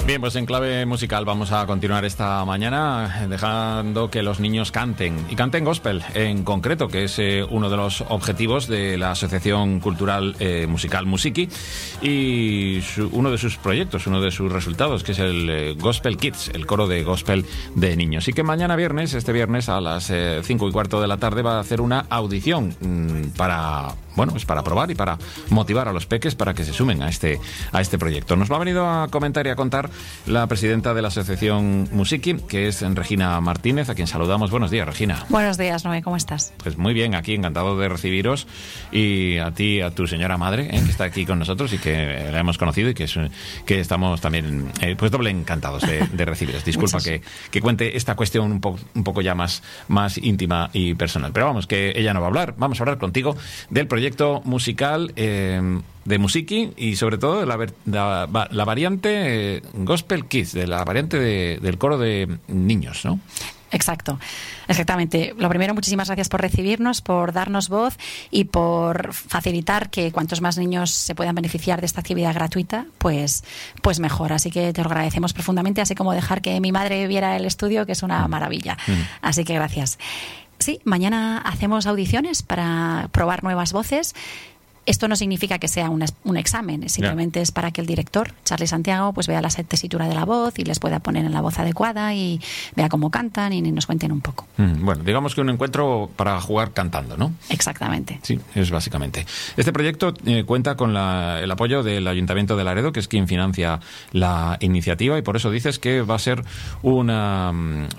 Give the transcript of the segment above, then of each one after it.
Bien, pues en clave musical vamos a continuar esta mañana dejando que los niños canten, y canten gospel en concreto, que es uno de los objetivos de la Asociación Cultural Musical Musiki, y uno de sus proyectos, uno de sus resultados, que es el Gospel Kids, el coro de gospel de niños. Y que mañana viernes, este viernes a las 5:15 de la tarde, va a hacer una audición para probar y para motivar a los peques para que se sumen a este proyecto. Nos lo ha venido a comentar y a contar la presidenta de la Asociación Musiki, que es Regina Martínez, a quien saludamos. Buenos días, Regina. Buenos días, Noé, ¿cómo estás? Pues muy bien, aquí encantado de recibiros, y a ti, a tu señora madre, que está aquí con nosotros y que la hemos conocido y que estamos también pues doble encantados de recibiros. Disculpa que cuente esta cuestión un poco ya más íntima y personal, pero vamos, que ella no va a hablar. Vamos a hablar contigo del proyecto musical de Musiki, y sobre todo de la variante Gospel Kids, de la variante del coro de niños, ¿no? Exacto, exactamente. Lo primero, muchísimas gracias por recibirnos, por darnos voz y por facilitar que cuantos más niños se puedan beneficiar de esta actividad gratuita, pues mejor. Así que te lo agradecemos profundamente, así como dejar que mi madre viera el estudio, que es una maravilla. Así que gracias. Sí, mañana hacemos audiciones para probar nuevas voces. Esto no significa que sea un examen, simplemente es para que el director, Charlie Santiago, pues vea la tesitura de la voz y les pueda poner en la voz adecuada y vea cómo cantan y nos cuenten un poco. Bueno, digamos que un encuentro para jugar cantando, ¿no? Exactamente. Sí, es básicamente. Este proyecto cuenta con el apoyo del Ayuntamiento de Laredo, que es quien financia la iniciativa, y por eso dices que va a ser una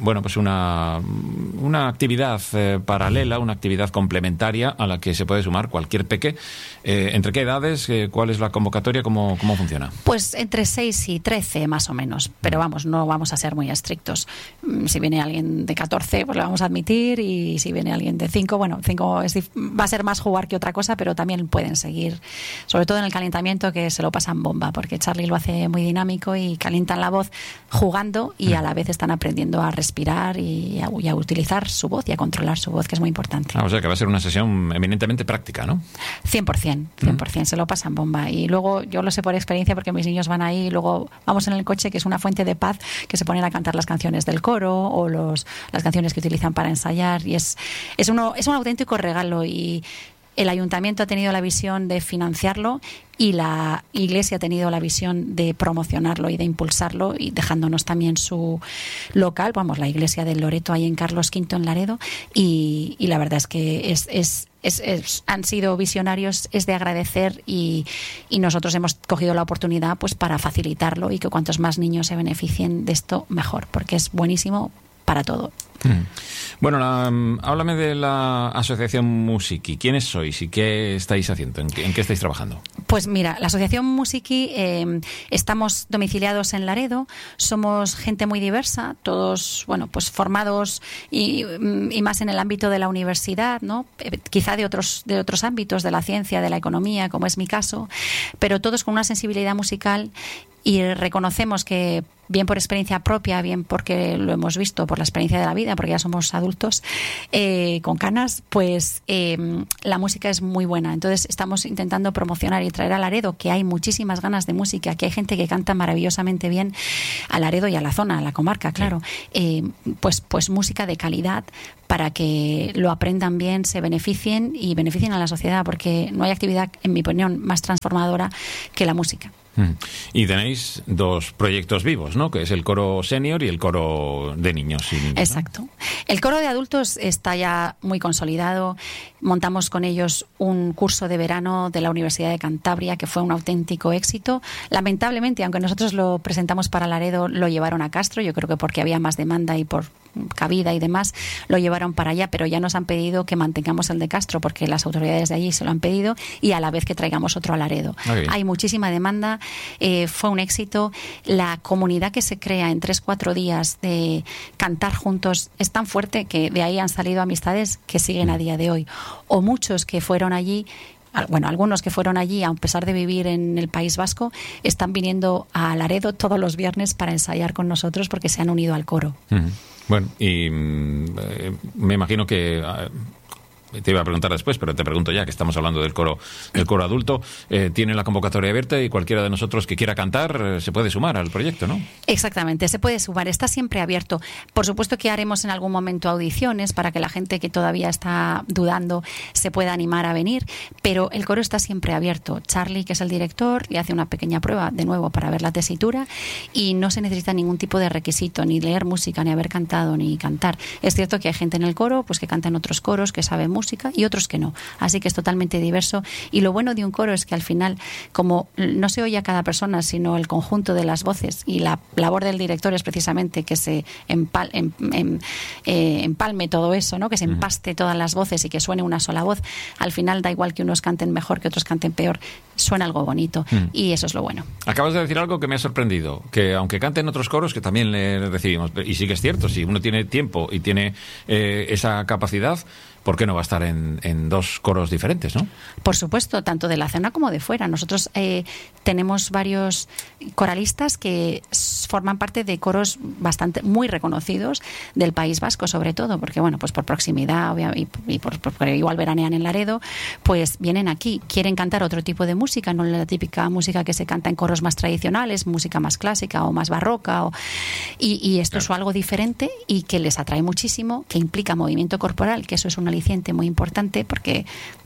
actividad paralela, una actividad complementaria a la que se puede sumar cualquier peque. ¿Entre qué edades? ¿Cuál es la convocatoria? ¿Cómo funciona? Pues entre 6 y 13 más o menos, pero vamos, no vamos a ser muy estrictos. Si viene alguien de 14, pues le vamos a admitir, y si viene alguien de 5, 5 va a ser más jugar que otra cosa, pero también pueden seguir, sobre todo en el calentamiento, que se lo pasan bomba, porque Charlie lo hace muy dinámico y calientan la voz jugando, y a la vez están aprendiendo a respirar y a utilizar su voz y a controlar su voz, que es muy importante. O sea que va a ser una sesión eminentemente práctica, ¿no? 100%, se lo pasan bomba. Y luego, yo lo sé por experiencia porque mis niños van ahí, y luego vamos en el coche, que es una fuente de paz, que se ponen a cantar las canciones del coro o las canciones que utilizan para ensayar, y es un auténtico regalo. Y el ayuntamiento ha tenido la visión de financiarlo, y la Iglesia ha tenido la visión de promocionarlo y de impulsarlo, y dejándonos también su local, la Iglesia del Loreto, ahí en Carlos V en Laredo, y la verdad es que han sido visionarios, es de agradecer, y nosotros hemos cogido la oportunidad pues para facilitarlo, y que cuantos más niños se beneficien de esto, mejor, porque es buenísimo para todo. Bueno, háblame de la Asociación Musiki. ¿Quiénes sois y qué estáis haciendo? ¿En qué estáis trabajando? Pues mira, la Asociación Musiki, estamos domiciliados en Laredo, somos gente muy diversa, todos pues formados y más en el ámbito de la universidad, ¿no? Quizá de otros ámbitos, de la ciencia, de la economía, como es mi caso, pero todos con una sensibilidad musical, y reconocemos que, bien por experiencia propia, bien porque lo hemos visto por la experiencia de la vida, porque ya somos adultos con canas, pues la música es muy buena. Entonces estamos intentando promocionar y traer a Laredo, que hay muchísimas ganas de música, que hay gente que canta maravillosamente bien, a Laredo y a la zona, a la comarca, claro. Pues música de calidad, para que lo aprendan bien, se beneficien y beneficien a la sociedad, porque no hay actividad, en mi opinión, más transformadora que la música. Y tenéis dos proyectos vivos, ¿no? Que es el coro senior y el coro de niños y niñas, ¿no? Exacto. El coro de adultos está ya muy consolidado. Montamos con ellos un curso de verano de la Universidad de Cantabria, que fue un auténtico éxito. Lamentablemente, aunque nosotros lo presentamos para Laredo, lo llevaron a Castro. Yo creo que porque había más demanda y por cabida y demás, lo llevaron para allá, pero ya nos han pedido que mantengamos el de Castro, porque las autoridades de allí se lo han pedido, y a la vez que traigamos otro a Laredo. Hay muchísima demanda, fue un éxito. La comunidad que se crea en 3-4 días de cantar juntos es tan fuerte que de ahí han salido amistades que siguen a día de hoy. O muchos que fueron allí, algunos que fueron allí, a pesar de vivir en el País Vasco, están viniendo a Laredo todos los viernes para ensayar con nosotros, porque se han unido al coro. Bueno, y me imagino que te iba a preguntar después, pero te pregunto ya, que estamos hablando del coro adulto, tiene la convocatoria abierta y cualquiera de nosotros que quiera cantar se puede sumar al proyecto, ¿no? Exactamente, se puede sumar, está siempre abierto. Por supuesto que haremos en algún momento audiciones para que la gente que todavía está dudando se pueda animar a venir, pero el coro está siempre abierto. Charlie, que es el director, le hace una pequeña prueba de nuevo para ver la tesitura y no se necesita ningún tipo de requisito, ni leer música, ni haber cantado, ni cantar. Es cierto que hay gente en el coro pues que canta en otros coros, que sabe música y otros que no. Así que es totalmente diverso. Y lo bueno de un coro es que al final, como no se oye a cada persona, sino el conjunto de las voces, y la labor del director es precisamente que se empalme todo eso, ¿no? Que se empaste todas las voces y que suene una sola voz. Al final da igual que unos canten mejor, que otros canten peor. Suena algo bonito y eso es lo bueno. Acabas de decir algo que me ha sorprendido, que aunque canten otros coros, que también le recibimos, y sí que es cierto, si uno tiene tiempo y tiene esa capacidad, ¿por qué no va a estar en dos coros diferentes, no? Por supuesto, tanto de la zona como de fuera. Nosotros tenemos varios coralistas que forman parte de coros muy reconocidos del País Vasco, sobre todo, porque bueno, pues por proximidad y porque igual veranean en Laredo, pues vienen aquí, quieren cantar otro tipo de música, no la típica música que se canta en coros más tradicionales, música más clásica o más barroca, y esto es algo diferente y que les atrae muchísimo, que implica movimiento corporal, que eso es un aliciente muy importante porque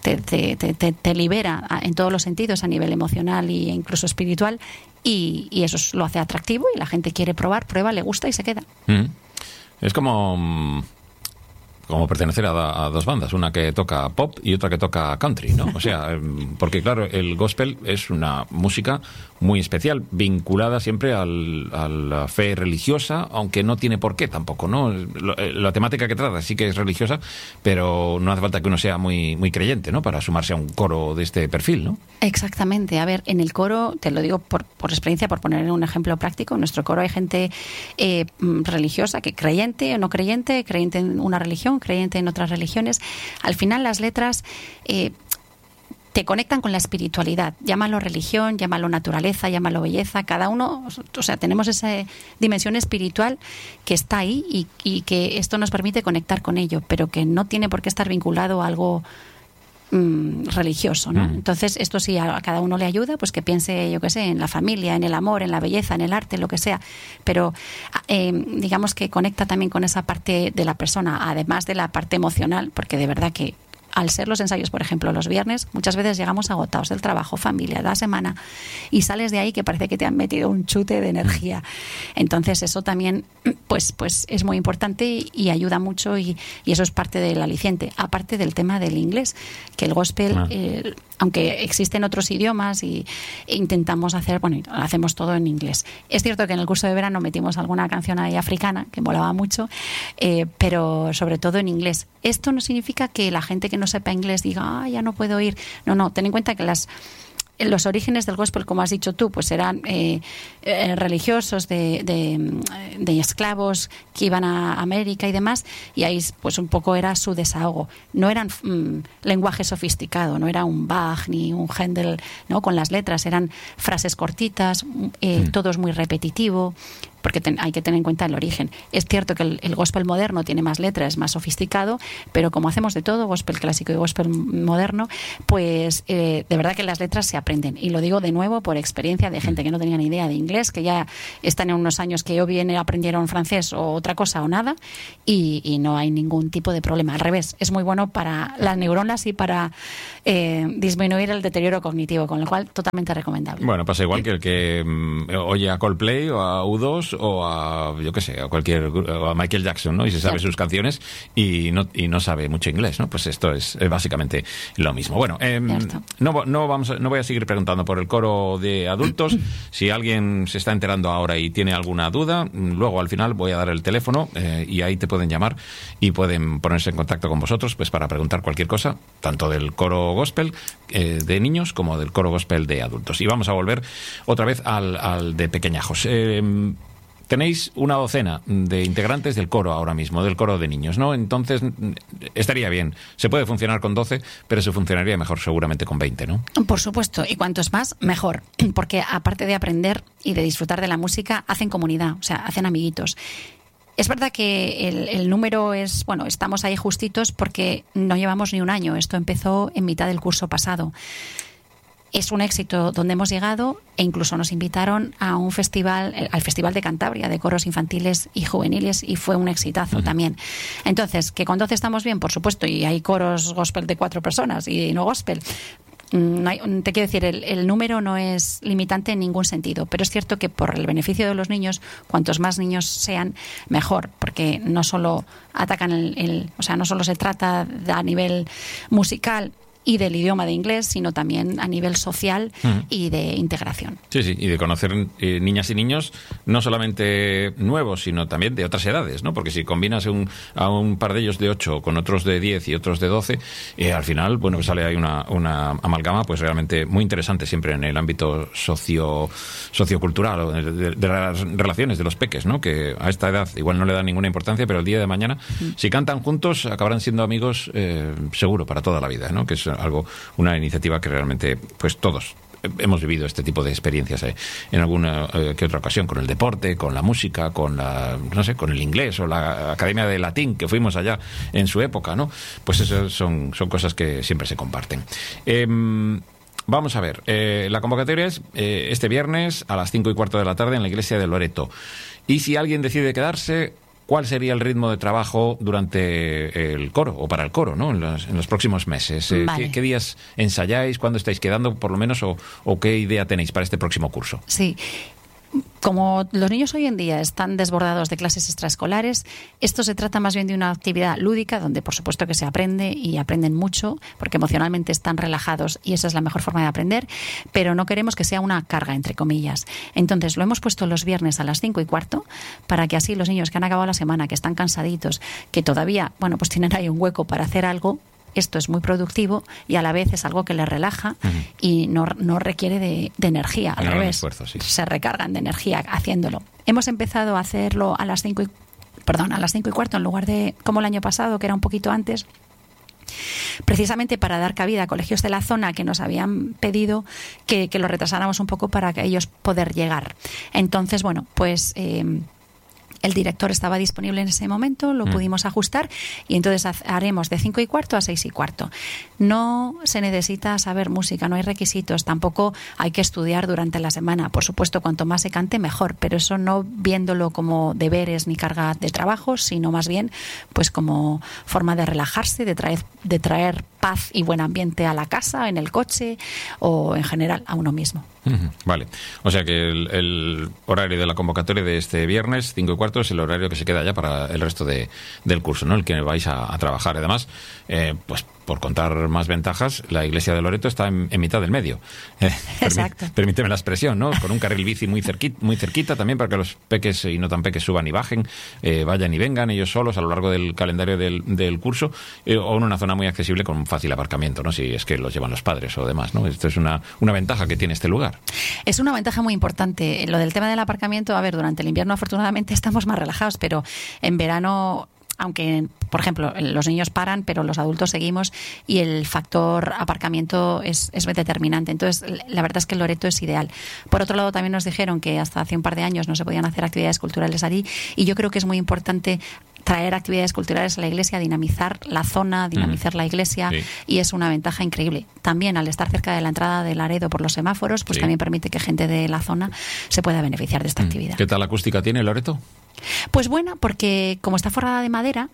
te libera en todos los sentidos, a nivel emocional e incluso espiritual, y eso lo hace atractivo y la gente quiere prueba, le gusta y se queda. Es como pertenecer a dos bandas, una que toca pop y otra que toca country, ¿no? O sea, porque claro, el gospel es una música muy especial, vinculada siempre a la fe religiosa, aunque no tiene por qué tampoco, ¿no? La temática que trata sí que es religiosa, pero no hace falta que uno sea muy, muy creyente, ¿no? Para sumarse a un coro de este perfil, ¿no? Exactamente. A ver, en el coro, te lo digo por experiencia, por poner un ejemplo práctico, en nuestro coro hay gente religiosa, que creyente o no creyente, creyente en una religión, creyente en otras religiones. Al final las letras te conectan con la espiritualidad. Llámalo religión, llámalo naturaleza, llámalo belleza. Cada uno, o sea, tenemos esa dimensión espiritual que está ahí y que esto nos permite conectar con ello, pero que no tiene por qué estar vinculado a algo religioso, ¿no? Entonces esto sí a cada uno le ayuda, pues que piense, yo qué sé, en la familia, en el amor, en la belleza, en el arte, lo que sea, pero digamos que conecta también con esa parte de la persona, además de la parte emocional, porque de verdad que al ser los ensayos, por ejemplo, los viernes, muchas veces llegamos agotados del trabajo, familia, de la semana, y sales de ahí que parece que te han metido un chute de energía. Entonces eso también pues es muy importante y ayuda mucho y eso es parte del aliciente, aparte del tema del inglés, que el gospel, aunque existen otros idiomas e intentamos hacemos todo en inglés. Es cierto que en el curso de verano metimos alguna canción ahí africana, que molaba mucho, pero sobre todo en inglés. Esto no significa que la gente que no sepa inglés diga, ya no puedo ir. No, ten en cuenta que los orígenes del gospel, como has dicho tú, pues eran religiosos de esclavos que iban a América y demás, y ahí pues un poco era su desahogo. No eran lenguaje sofisticado, no era un Bach ni un Händel, ¿no? Con las letras, eran frases cortitas, todo es muy repetitivo, porque hay que tener en cuenta el origen. Es cierto que el gospel moderno tiene más letras, es más sofisticado, pero como hacemos de todo, gospel clásico y gospel moderno, pues de verdad que las letras se aprenden. Y lo digo de nuevo por experiencia de gente que no tenía ni idea de inglés, que ya están en unos años que o bien aprendieron francés o otra cosa o nada, y no hay ningún tipo de problema. Al revés, es muy bueno para las neuronas y para disminuir el deterioro cognitivo, con lo cual totalmente recomendable. Bueno, pasa igual que el que oye a Coldplay o a U2 o a, yo qué sé, o a Michael Jackson, ¿no? Y se sabe sus canciones y no sabe mucho inglés, ¿no? Pues esto es básicamente lo mismo. Bueno, no voy a seguir preguntando por el coro de adultos. Si alguien se está enterando ahora y tiene alguna duda, luego al final voy a dar el teléfono y ahí te pueden llamar y pueden ponerse en contacto con vosotros pues para preguntar cualquier cosa, tanto del coro gospel de niños como del coro gospel de adultos. Y vamos a volver otra vez al de pequeñajos. Tenéis una docena de integrantes del coro ahora mismo, del coro de niños, ¿no? Entonces, estaría bien. Se puede funcionar con 12, pero se funcionaría mejor seguramente con 20, ¿no? Por supuesto, y cuantos más, mejor. Porque aparte de aprender y de disfrutar de la música, hacen comunidad, o sea, hacen amiguitos. Es verdad que el número es, bueno, estamos ahí justitos porque no llevamos ni un año. Esto empezó en mitad del curso pasado. Es un éxito donde hemos llegado e incluso nos invitaron a un festival, al Festival de Cantabria de coros infantiles y juveniles, y fue un exitazo también. Entonces, que con 12 estamos bien, por supuesto, y hay coros gospel de 4 personas y no gospel. No hay, te quiero decir, el número no es limitante en ningún sentido, pero es cierto que por el beneficio de los niños, cuantos más niños sean, mejor, porque no solo atacan o sea, no solo se trata a nivel musical y del idioma de inglés, sino también a nivel social y de integración. Sí, sí, y de conocer niñas y niños no solamente nuevos, sino también de otras edades, ¿no? Porque si combinas a un par de ellos de 8 con otros de 10 y otros de 12, al final, bueno, pues sale ahí una amalgama pues realmente muy interesante siempre en el ámbito sociocultural o de las relaciones de los peques, ¿no? Que a esta edad igual no le dan ninguna importancia, pero el día de mañana, si cantan juntos, acabarán siendo amigos seguro para toda la vida, ¿no? Que es una iniciativa que realmente pues todos hemos vivido este tipo de experiencias en alguna que otra ocasión, con el deporte, con la música, con con el inglés o la Academia de Latín que fuimos allá en su época, ¿no? Pues esas son cosas que siempre se comparten. Vamos a ver, la convocatoria es este viernes a las 5:15 de la tarde en la iglesia de Loreto. Y si alguien decide quedarse, ¿cuál sería el ritmo de trabajo durante el coro o para el coro, ¿no? en los próximos meses? Vale. ¿Qué días ensayáis? ¿Cuándo estáis quedando, por lo menos? ¿O qué idea tenéis para este próximo curso? Sí. Como los niños hoy en día están desbordados de clases extraescolares, esto se trata más bien de una actividad lúdica donde por supuesto que se aprende y aprenden mucho porque emocionalmente están relajados y esa es la mejor forma de aprender, pero no queremos que sea una carga, entre comillas. Entonces lo hemos puesto los viernes a las 5:15 para que así los niños que han acabado la semana, que están cansaditos, que todavía, bueno, pues tienen ahí un hueco para hacer algo. Esto es muy productivo y a la vez es algo que les relaja y no requiere de energía, al revés. Esfuerzo, sí. Se recargan de energía haciéndolo. Hemos empezado a hacerlo a las 5:15 en lugar de como el año pasado, que era un poquito antes, precisamente para dar cabida a colegios de la zona que nos habían pedido que lo retrasáramos un poco para que ellos poder llegar. Entonces, bueno, pues el director estaba disponible en ese momento, lo pudimos ajustar y entonces haremos de 5:15 a 6:15. No se necesita saber música, no hay requisitos, tampoco hay que estudiar durante la semana. Por supuesto, cuanto más se cante, mejor, pero eso no viéndolo como deberes ni carga de trabajo, sino más bien pues como forma de relajarse, de traer paz y buen ambiente a la casa, en el coche o en general a uno mismo. Vale, o sea que el horario de la convocatoria de este viernes 5:15 es el horario que se queda ya para el resto del curso, ¿no? El que vais a trabajar. Además, pues por contar más ventajas, la iglesia de Loreto está en mitad del medio. Exacto. Permíteme la expresión, ¿no? Con un carril bici muy cerquita también para que los peques y no tan peques suban y bajen, vayan y vengan ellos solos a lo largo del calendario del curso, o en una zona muy accesible con un fácil aparcamiento, ¿no? Si es que los llevan los padres o demás, ¿no? Esto es una ventaja que tiene este lugar. Es una ventaja muy importante. Lo del tema del aparcamiento, a ver, durante el invierno afortunadamente estamos más relajados, pero en verano, aunque, por ejemplo, los niños paran, pero los adultos seguimos y el factor aparcamiento es determinante. Entonces, la verdad es que el Loreto es ideal. Por otro lado, también nos dijeron que hasta hace un par de años no se podían hacer actividades culturales allí y yo creo que es muy importante traer actividades culturales a la iglesia, dinamizar la zona, dinamizar la iglesia, sí. Y es una ventaja increíble. También al estar cerca de la entrada de Laredo por los semáforos, pues sí, también permite que gente de la zona se pueda beneficiar de esta actividad. ¿Qué tal acústica tiene Loreto? Pues buena, porque como está forrada de madera,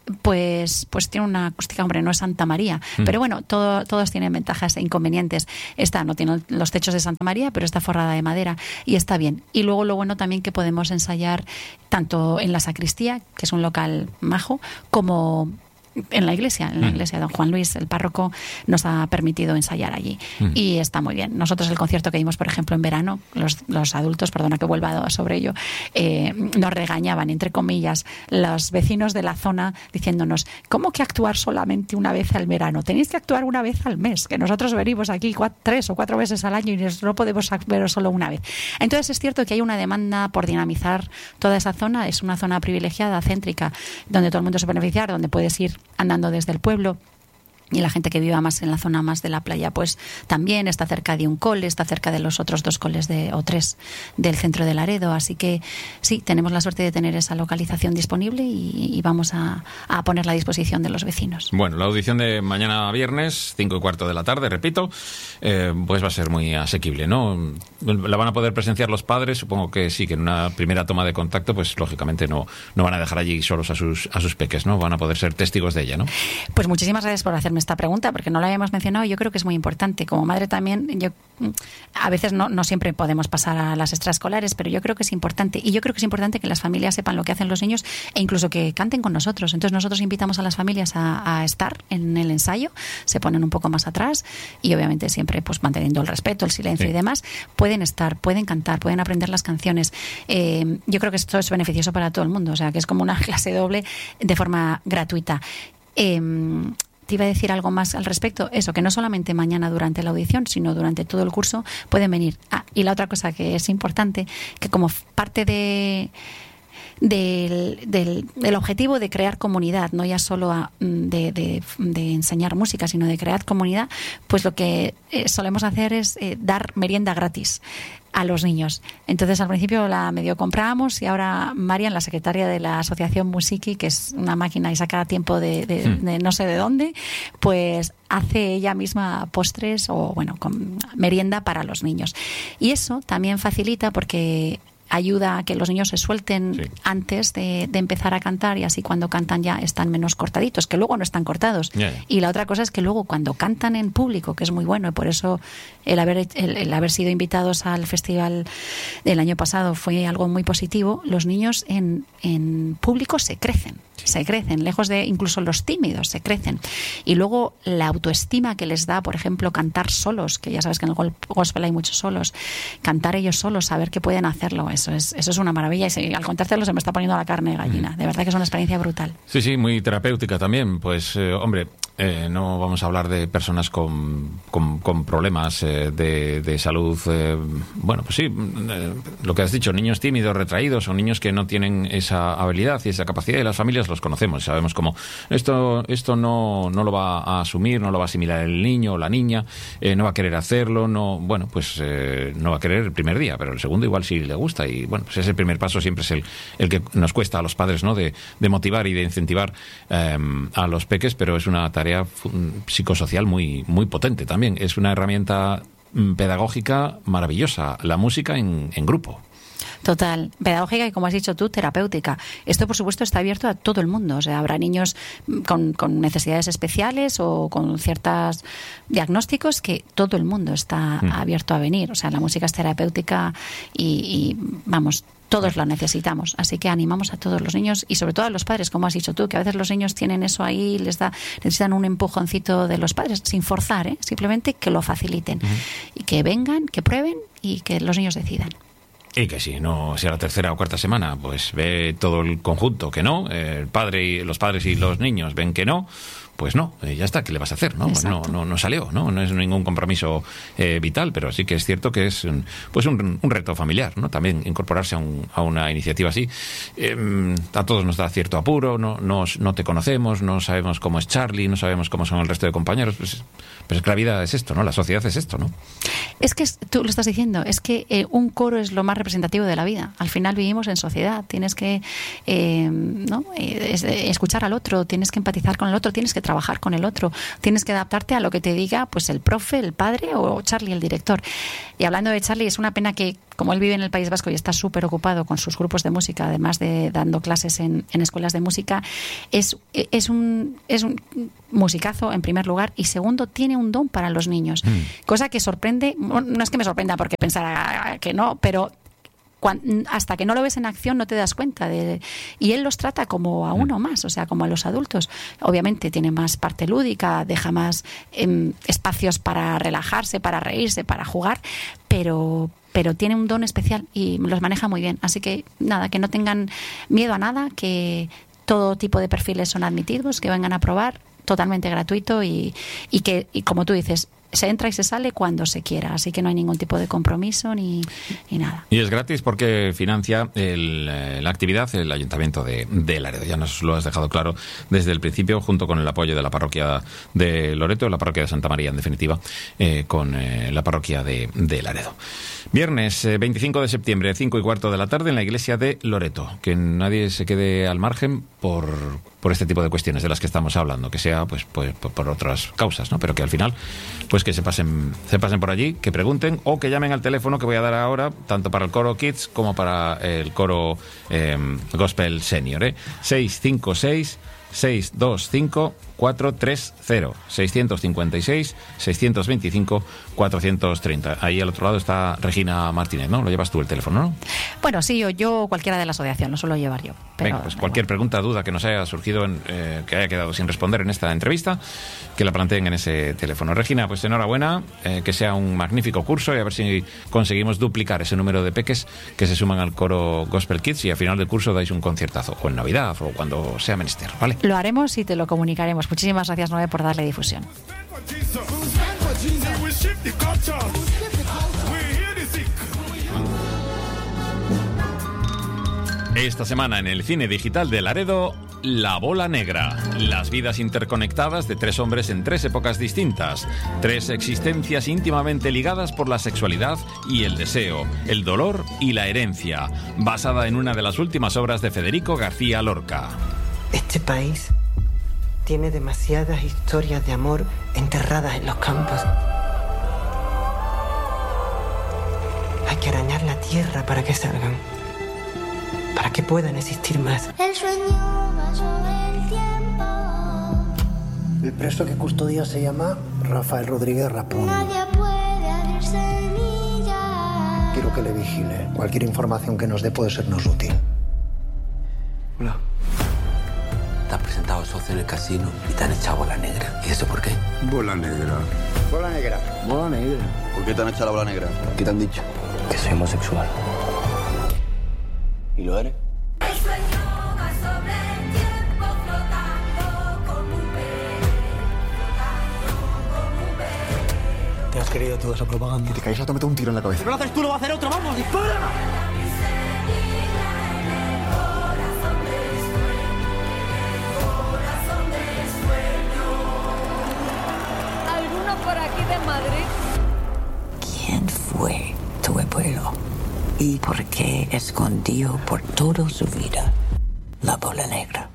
pues tiene una acústica, hombre, no es Santa María, pero bueno, todos tienen ventajas e inconvenientes. Esta no tiene los techos de Santa María, pero está forrada de madera y está bien. Y luego lo bueno también que podemos ensayar tanto en la sacristía, que es un local majo, como en la iglesia don Juan Luis, el párroco, nos ha permitido ensayar allí y está muy bien. Nosotros el concierto que dimos, por ejemplo, en verano, los adultos, perdona que vuelva sobre ello, nos regañaban, entre comillas, los vecinos de la zona diciéndonos, ¿cómo que actuar solamente una vez al verano? Tenéis que actuar una vez al mes, que nosotros venimos aquí 3 o 4 veces al año y no podemos veros solo una vez. Entonces es cierto que hay una demanda por dinamizar toda esa zona, es una zona privilegiada, céntrica, donde todo el mundo se puede beneficiar, donde puedes ir andando desde el pueblo Y la gente que viva más en la zona más de la playa, pues también está cerca de un cole, está cerca de los otros 2 coles o 3 del centro de Laredo. Así que sí, tenemos la suerte de tener esa localización disponible y vamos a ponerla a disposición de los vecinos. Bueno, la audición de mañana viernes, 5:15 de la tarde, repito, pues va a ser muy asequible, ¿no? ¿La van a poder presenciar los padres? Supongo que sí, que en una primera toma de contacto, pues lógicamente no van a dejar allí solos a sus peques, ¿no? Van a poder ser testigos de ella, ¿no? Pues muchísimas gracias por hacerme esta pregunta, porque no la habíamos mencionado. Yo creo que es muy importante. Como madre también, yo a veces no siempre podemos pasar a las extraescolares, pero yo creo que es importante. Y yo creo que es importante que las familias sepan lo que hacen los niños e incluso que canten con nosotros. Entonces nosotros invitamos a las familias a estar en el ensayo, se ponen un poco más atrás y obviamente siempre pues manteniendo el respeto, el silencio y demás. Pueden estar, pueden cantar, pueden aprender las canciones. Yo creo que esto es beneficioso para todo el mundo, o sea que es como una clase doble de forma gratuita. Te iba a decir algo más al respecto. Eso, que no solamente mañana durante la audición, sino durante todo el curso pueden venir. Y la otra cosa que es importante, que como parte del objetivo de crear comunidad, no ya solo de enseñar música, sino de crear comunidad, pues lo que solemos hacer es dar merienda gratis a los niños. Entonces al principio la medio comprábamos y ahora Marian, la secretaria de la asociación Musiki, que es una máquina y saca tiempo de no sé de dónde, pues hace ella misma postres o bueno, con merienda para los niños. Y eso también facilita porque ayuda a que los niños se suelten antes de empezar a cantar y así cuando cantan ya están menos cortaditos, que luego no están cortados. Y la otra cosa es que luego cuando cantan en público, que es muy bueno y por eso el haber sido invitados al festival del año pasado fue algo muy positivo, los niños en público se crecen, lejos de incluso los tímidos, se crecen. Y luego la autoestima que les da, por ejemplo, cantar solos, que ya sabes que en el gospel hay muchos solos, cantar ellos solos, saber que pueden hacerlo, eso es una maravilla y al contártelo se me está poniendo la carne de gallina. De verdad que es una experiencia brutal. Sí, muy terapéutica también. Pues, hombre, no vamos a hablar de personas con problemas de salud. Bueno, pues sí, lo que has dicho, niños tímidos, retraídos, o niños que no tienen esa habilidad y esa capacidad, y las familias los conocemos, sabemos cómo esto no lo va a asumir, no lo va a asimilar el niño o la niña, no va a querer hacerlo, no va a querer el primer día, pero el segundo igual sí le gusta. Y bueno, pues ese primer paso siempre es el que nos cuesta a los padres, ¿no? De motivar y de incentivar a los peques, pero es una tarea psicosocial muy, muy potente también. Es una herramienta pedagógica maravillosa, la música en grupo. Total, pedagógica y, como has dicho tú, terapéutica. Esto, por supuesto, está abierto a todo el mundo. O sea, habrá niños con necesidades especiales o con ciertos diagnósticos que todo el mundo está abierto a venir. O sea, la música es terapéutica y vamos, todos la necesitamos. Así que animamos a todos los niños y sobre todo a los padres, como has dicho tú, que a veces los niños tienen eso ahí, necesitan un empujoncito de los padres, sin forzar, simplemente que lo faciliten. Y que vengan, que prueben y que los niños decidan. Y que si no sea la tercera o cuarta semana, pues ve todo el conjunto que no, los padres y los niños ven que no, pues no, ya está, ¿qué le vas a hacer? ¿No? Pues no salió, no es ningún compromiso vital, pero sí que es cierto que es un reto familiar, ¿no? También incorporarse a una iniciativa así. A todos nos da cierto apuro, no te conocemos, no sabemos cómo es Charlie, no sabemos cómo son el resto de compañeros, pues es que la vida es esto, ¿no? La sociedad es esto, ¿no? Es que tú lo estás diciendo, es que un coro es lo más representativo de la vida. Al final vivimos en sociedad, tienes que escuchar al otro, tienes que empatizar con el otro, tienes que trabajar con el otro, tienes que adaptarte a lo que te diga pues el profe, el padre o Charlie, el director. Y hablando de Charlie, es una pena que, como él vive en el País Vasco y está súper ocupado con sus grupos de música, además de dando clases en escuelas de música, es un musicazo en primer lugar y segundo, tiene un don para los niños, cosa que sorprende. No es que me sorprenda porque pensara que no, pero hasta que no lo ves en acción no te das cuenta y él los trata como a uno más, o sea, como a los adultos. Obviamente tiene más parte lúdica, deja más espacios para relajarse, para reírse, para jugar, pero tiene un don especial y los maneja muy bien. Así que nada, que no tengan miedo a nada, que todo tipo de perfiles son admitidos, que vengan a probar, totalmente gratuito y como tú dices, se entra y se sale cuando se quiera, así que no hay ningún tipo de compromiso ni nada. Y es gratis porque financia la actividad el Ayuntamiento de Laredo. Ya nos lo has dejado claro desde el principio, junto con el apoyo de la parroquia de Loreto, la parroquia de Santa María, en definitiva, con la parroquia de Laredo. Viernes 25 de septiembre, 5:15 de la tarde, en la iglesia de Loreto. Que nadie se quede al margen por este tipo de cuestiones de las que estamos hablando, que sea pues por otras causas, ¿no? Pero que al final, pues que se pasen por allí, que pregunten o que llamen al teléfono que voy a dar ahora, tanto para el coro Kids como para el coro Gospel Senior, 656-625-430, 656-625-430. Ahí al otro lado está Regina Martínez, ¿no? Lo llevas tú el teléfono, ¿no? Bueno, sí, yo cualquiera de la asociación, lo suelo llevar yo. Pero, venga, pues cualquier pregunta, duda que nos haya surgido, que haya quedado sin responder en esta entrevista, que la planteen en ese teléfono. Regina, pues enhorabuena, que sea un magnífico curso y a ver si conseguimos duplicar ese número de peques que se suman al coro Gospel Kids y al final del curso dais un conciertazo, o en Navidad, o cuando sea menester, ¿vale? Lo haremos y te lo comunicaremos. Muchísimas gracias, Noé, por darle difusión. Esta semana en el cine digital de Laredo, La Bola Negra. Las vidas interconectadas de 3 hombres en 3 épocas distintas. 3 existencias íntimamente ligadas por la sexualidad y el deseo, el dolor y la herencia. Basada en una de las últimas obras de Federico García Lorca. Este país tiene demasiadas historias de amor enterradas en los campos. Hay que arañar la tierra para que salgan, para que puedan existir más. El sueño va sobre el tiempo. El preso que custodia se llama Rafael Rodríguez Rapón. Nadie puede abrir semillas. Quiero que le vigile. Cualquier información que nos dé puede sernos útil. Hola. Te has presentado socio en el casino y te han echado bola negra. ¿Y eso por qué? Bola negra. Bola negra. Bola negra. ¿Por qué te han echado la bola negra? ¿Qué te han dicho? Que soy homosexual. ¿Y lo eres? El sueño va sobre el tiempo flotando como un pez. ¿Te has creído toda esa propaganda? Si te caes, te meto un tiro en la cabeza. Si no lo haces tú, lo va a hacer otro. ¡Vamos, dispara! ¿Alguno por aquí de Madrid? ¿Quién fue tu abuelo? ¿Y por qué escondió por toda su vida la bola negra?